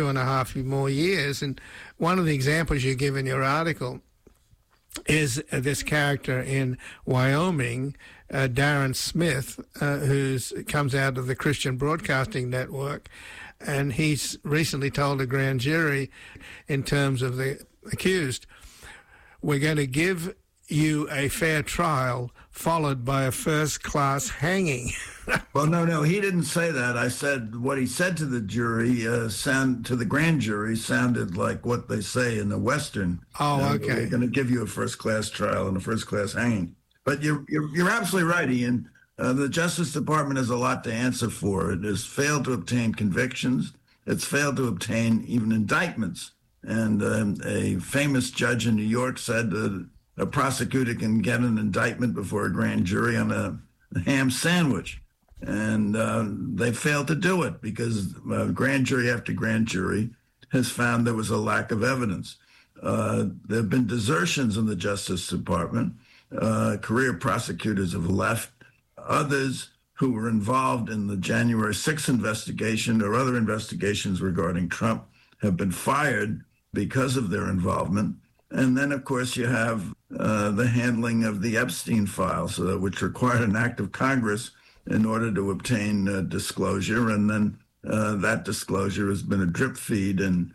2.5 more years. And one of the examples you give in your article is this character in Wyoming, Darren Smith, who comes out of the Christian Broadcasting Network, and he's recently told a grand jury, in terms of the accused, we're going to give you a fair trial followed by a first-class hanging. Well, no, he didn't say that. I said what he said to the jury, to the grand jury, sounded like what they say in the Western. Oh, okay. They're going to give you a first-class trial and a first-class hanging. But you're absolutely right, Ian. The Justice Department has a lot to answer for. It has failed to obtain convictions. It's failed to obtain even indictments. And a famous judge in New York said that a prosecutor can get an indictment before a grand jury on a ham sandwich. And they failed to do it because grand jury after grand jury has found there was a lack of evidence. There have been desertions in the Justice Department. Career prosecutors have left. Others who were involved in the January 6th investigation or other investigations regarding Trump have been fired because of their involvement. And then, of course, you have the handling of the Epstein files, which required an act of Congress in order to obtain disclosure. And then that disclosure has been a drip feed and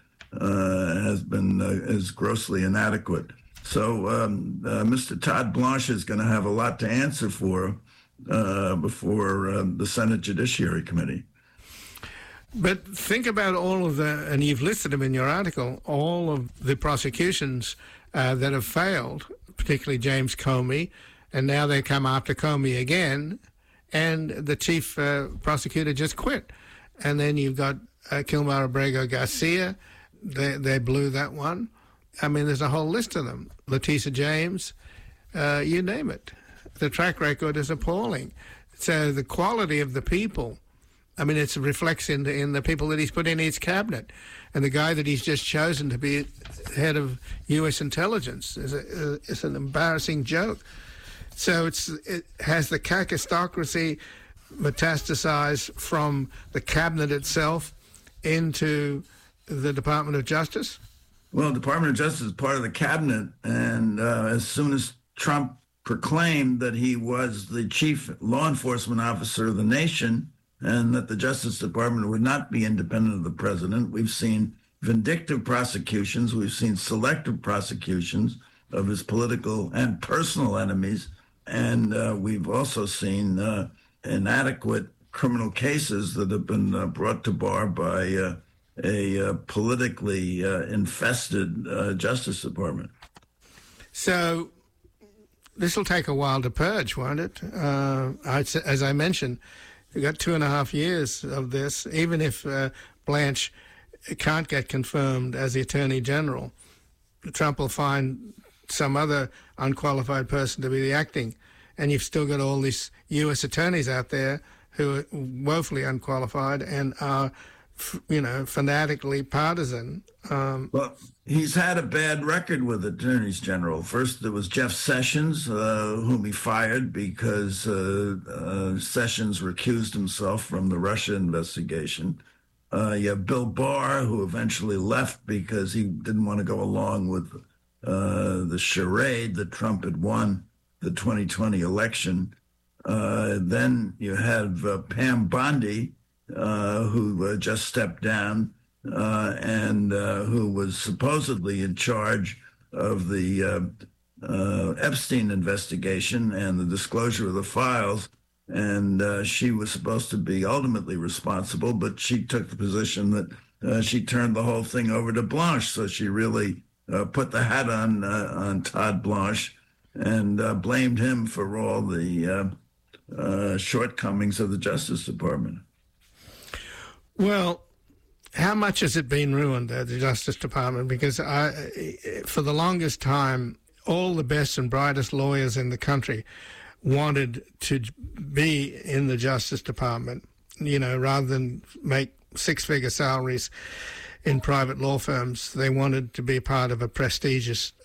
is grossly inadequate. So Mr. Todd Blanche is going to have a lot to answer for before the Senate Judiciary Committee. But think about all of the, and you've listed them in your article, all of the prosecutions that have failed, particularly James Comey, and now they come after Comey again, and the chief prosecutor just quit. And then you've got Kilmar Abrego Garcia, they blew that one. I mean, there's a whole list of them. Letitia James, you name it. The track record is appalling. So the quality of the people, I mean, it reflects in the people that he's put in his cabinet. And the guy that he's just chosen to be head of U.S. intelligence is an embarrassing joke. So it has the kakistocracy metastasized from the cabinet itself into the Department of Justice? Well, the Department of Justice is part of the cabinet, and as soon as Trump proclaimed that he was the chief law enforcement officer of the nation and that the Justice Department would not be independent of the president, we've seen vindictive prosecutions, we've seen selective prosecutions of his political and personal enemies, and we've also seen inadequate criminal cases that have been brought to bar by a politically infested Justice Department. So this will take a while to purge, won't it? As I mentioned, we've got 2.5 years of this. Even if Blanche can't get confirmed as the Attorney General, Trump will find some other unqualified person to be the acting. And you've still got all these U.S. attorneys out there who are woefully unqualified and are fanatically partisan. Well, he's had a bad record with attorneys general. First, there was Jeff Sessions, whom he fired because Sessions recused himself from the Russia investigation. You have Bill Barr, who eventually left because he didn't want to go along with the charade that Trump had won the 2020 election. Then you have Pam Bondi, who just stepped down and who was supposedly in charge of the Epstein investigation and the disclosure of the files. And she was supposed to be ultimately responsible, but she took the position that she turned the whole thing over to Blanche. So she really put the hat on Todd Blanche and blamed him for all the shortcomings of the Justice Department. Well, how much has it been ruined at the Justice Department? Because for the longest time, all the best and brightest lawyers in the country wanted to be in the Justice Department, rather than make six-figure salaries in private law firms. They wanted to be part of a prestigious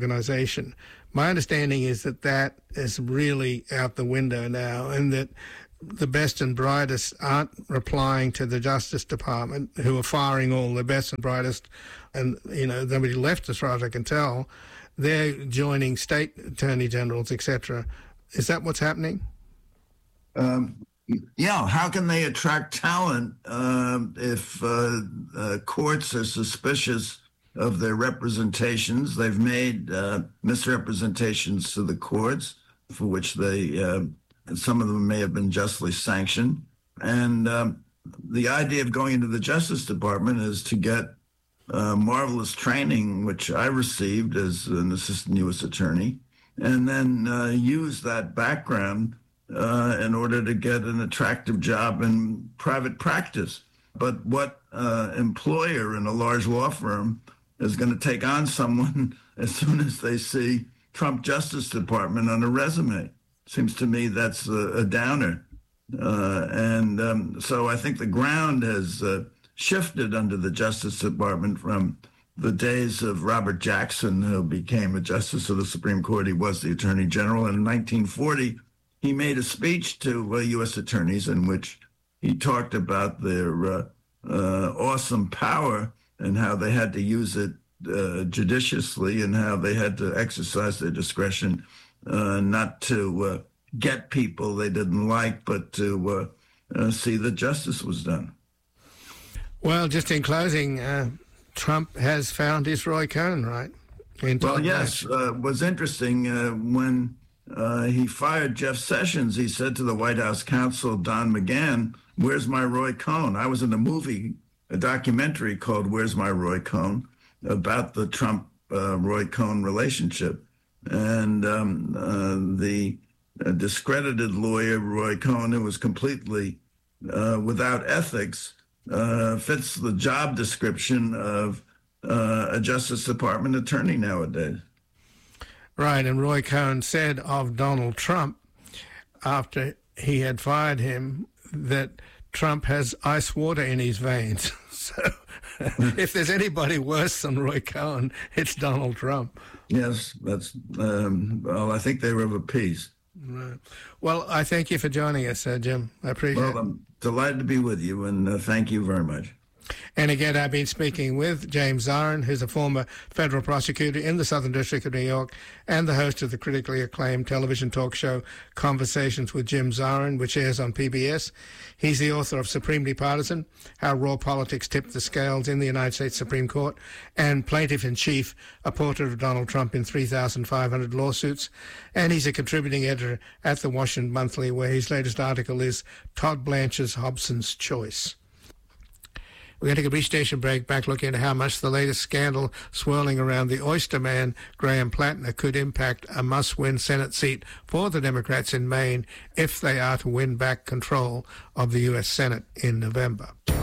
organization. My understanding is that is really out the window now, and that the best and brightest aren't replying to the Justice Department, who are firing all the best and brightest, and, nobody left as far as I can tell. They're joining state attorney generals, etc. Is that what's happening? Yeah, how can they attract talent if courts are suspicious of their representations? They've made misrepresentations to the courts, for which some of them may have been justly sanctioned. And the idea of going into the Justice Department is to get marvelous training, which I received as an assistant U.S. attorney, and then use that background in order to get an attractive job in private practice. But what employer in a large law firm is going to take on someone as soon as they see Trump Justice Department on a resume? Seems to me that's a downer. So I think the ground has shifted under the Justice Department from the days of Robert Jackson, who became a justice of the Supreme Court. He was the Attorney General. And in 1940, he made a speech to U.S. attorneys in which he talked about their awesome power and how they had to use it judiciously and how they had to exercise their discretion not to get people they didn't like, but to see that justice was done. Well, just in closing, Trump has found his Roy Cohn, right? Well, yes. It was interesting when he fired Jeff Sessions. He said to the White House counsel, Don McGahn, "Where's my Roy Cohn?" I was in a documentary called Where's My Roy Cohn, about the Trump-Roy Cohn relationship. And the discredited lawyer, Roy Cohn, who was completely without ethics, fits the job description of a Justice Department attorney nowadays. Right, and Roy Cohn said of Donald Trump, after he had fired him, that Trump has ice water in his veins. So if there's anybody worse than Roy Cohn, it's Donald Trump. Yes, that's, well, I think they were of a piece. Right. Well, I thank you for joining us, Jim. I appreciate it. Well, I'm delighted to be with you, and thank you very much. And again, I've been speaking with James Zarin, who's a former federal prosecutor in the Southern District of New York and the host of the critically acclaimed television talk show Conversations with Jim Zarin, which airs on PBS. He's the author of Supremely Partisan, How Raw Politics Tipped the Scales in the United States Supreme Court, and Plaintiff-in-Chief, A Portrait of Donald Trump in 3,500 Lawsuits. And he's a contributing editor at the Washington Monthly, where his latest article is Todd Blanche's Hobson's Choice. We're going to take a brief station break, back looking at how much the latest scandal swirling around the oyster man, Graham Plattner, could impact a must-win Senate seat for the Democrats in Maine if they are to win back control of the U.S. Senate in November.